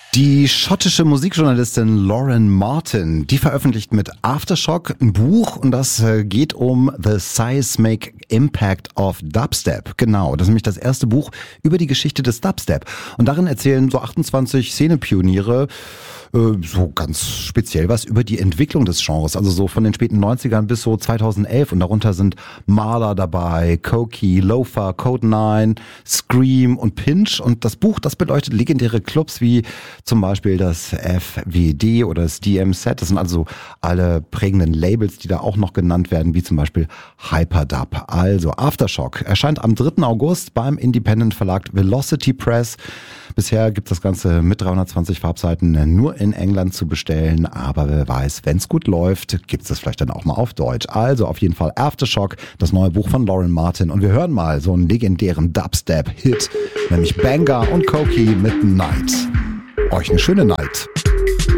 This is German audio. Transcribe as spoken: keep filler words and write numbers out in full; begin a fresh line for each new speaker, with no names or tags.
Die schottische Musikjournalistin Lauren Martin, die veröffentlicht mit Aftershock ein Buch und das geht um The Seismic Impact of Dubstep. Genau, das ist nämlich das erste Buch über die Geschichte des Dubstep. Und darin erzählen so achtundzwanzig Szenepioniere so ganz speziell was über die Entwicklung des Genres, also so von den späten neunzigern bis so zweitausendelf und darunter sind Marla dabei, Koki, Loafer, Code neun, Scream und Pinch und das Buch, das beleuchtet legendäre Clubs wie zum Beispiel das F W D oder das D M Z, das sind also alle prägenden Labels, die da auch noch genannt werden, wie zum Beispiel Hyperdub. Also Aftershock erscheint am dritten August beim Independent Verlag Velocity Press. Bisher gibt das Ganze mit dreihundertzwanzig Farbseiten nur in England zu bestellen, aber wer weiß, wenn es gut läuft, gibt es das vielleicht dann auch mal auf Deutsch. Also auf jeden Fall Aftershock, das neue Buch von Lauren Martin und wir hören mal so einen legendären Dubstep-Hit, nämlich Banger und Koki mit Night. Euch eine schöne Night.